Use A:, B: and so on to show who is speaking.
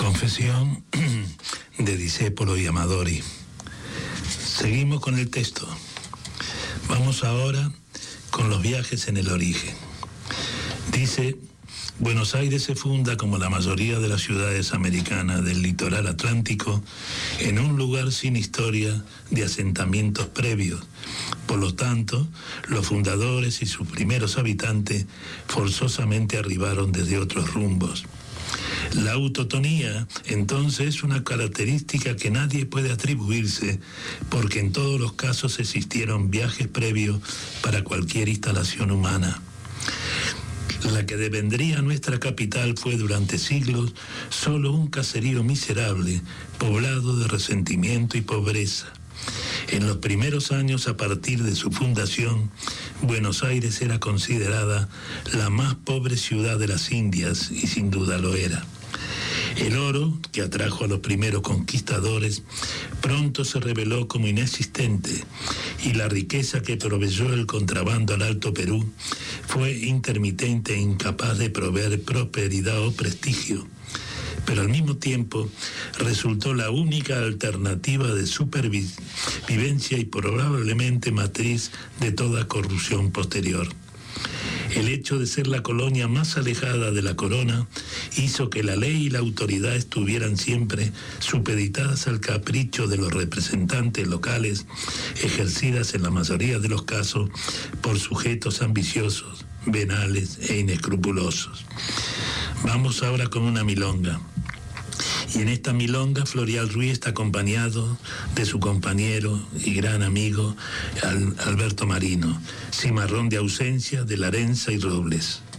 A: Confesión de Discépolo y Amadori. Seguimos con el texto. Vamos ahora con los viajes en el origen. Dice: Buenos Aires se funda, como la mayoría de las ciudades americanas del litoral atlántico, en un lugar sin historia de asentamientos previos. Por lo tanto, los fundadores y sus primeros habitantes forzosamente arribaron desde otros rumbos. La autotonía, entonces, es una característica que nadie puede atribuirse, porque en todos los casos existieron viajes previos para cualquier instalación humana. La que devendría nuestra capital fue durante siglos solo un caserío miserable, poblado de resentimiento y pobreza. En los primeros años, a partir de su fundación, Buenos Aires era considerada la más pobre ciudad de las Indias, y sin duda lo era. El oro, que atrajo a los primeros conquistadores, pronto se reveló como inexistente, y la riqueza que proveyó el contrabando al Alto Perú fue intermitente e incapaz de proveer prosperidad o prestigio. Pero al mismo tiempo resultó la única alternativa de supervivencia y probablemente matriz de toda corrupción posterior. El hecho de ser la colonia más alejada de la corona hizo que la ley y la autoridad estuvieran siempre supeditadas al capricho de los representantes locales, ejercidas en la mayoría de los casos por sujetos ambiciosos, venales e inescrupulosos. Vamos ahora con una milonga. Y en esta milonga, Florial Ruiz está acompañado de su compañero y gran amigo Alberto Marino, cimarrón de ausencia de Larenza y Robles.